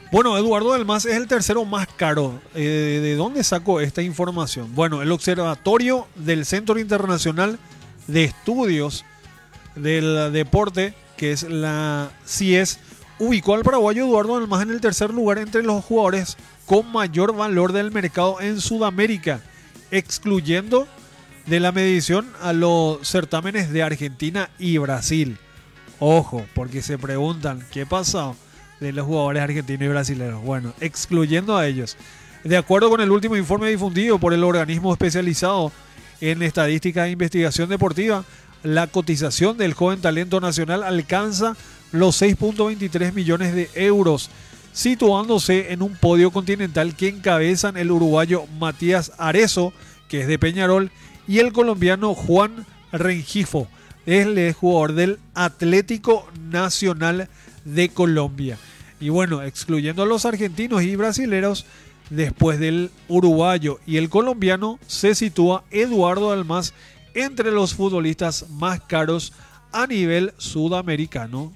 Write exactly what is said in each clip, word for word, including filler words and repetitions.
Bueno, Eduardo Delmas es el tercero más caro. Eh, ¿De dónde sacó esta información? Bueno, el Observatorio del Centro Internacional de Estudios del Deporte, que es la C I E S, ubicó al paraguayo Eduardo Delmas en el tercer lugar entre los jugadores con mayor valor del mercado en Sudamérica, excluyendo de la medición a los certámenes de Argentina y Brasil. Ojo, porque se preguntan, ¿qué pasó de los jugadores argentinos y brasileños? Bueno, excluyendo a ellos. De acuerdo con el último informe difundido por el organismo especializado en estadística e investigación deportiva, la cotización del joven talento nacional alcanza los seis punto veintitrés millones de euros, situándose en un podio continental que encabezan el uruguayo Matías Arezo, que es de Peñarol, y el colombiano Juan Rengifo, él es jugador del Atlético Nacional de Colombia. Y bueno, excluyendo a los argentinos y brasileños, después del uruguayo y el colombiano, se sitúa Eduardo Delmas entre los futbolistas más caros a nivel sudamericano.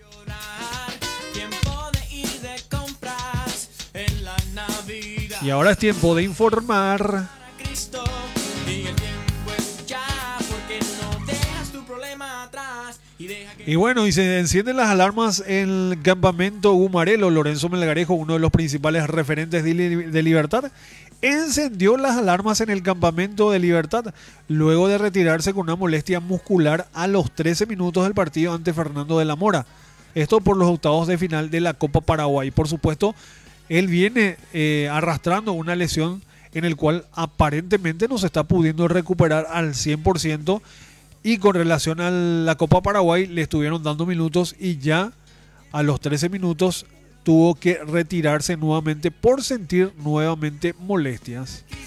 Y ahora es tiempo de informar. Y bueno, y se encienden las alarmas en el campamento Gumarelo. Lorenzo Melgarejo, uno de los principales referentes de, li de Libertad, encendió las alarmas en el campamento de Libertad luego de retirarse con una molestia muscular a los trece minutos del partido ante Fernando de la Mora. Esto por los octavos de final de la Copa Paraguay. Por supuesto, él viene eh, arrastrando una lesión en el cual aparentemente no se está pudiendo recuperar al cien por ciento. Y con relación a la Copa Paraguay, le estuvieron dando minutos y ya a los trece minutos tuvo que retirarse nuevamente por sentir nuevamente molestias.